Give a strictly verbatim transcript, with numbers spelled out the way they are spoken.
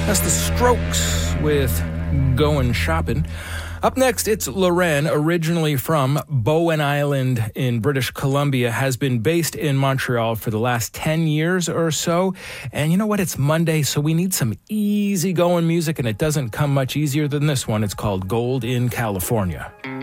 That's the Strokes with Goin' Shopping. Up next, it's Loren, originally from Bowen Island in British Columbia, has been based in Montreal for the last ten years or so. And you know what? It's Monday, so we need some easy-going music, and it doesn't come much easier than this one. It's called Gold in California.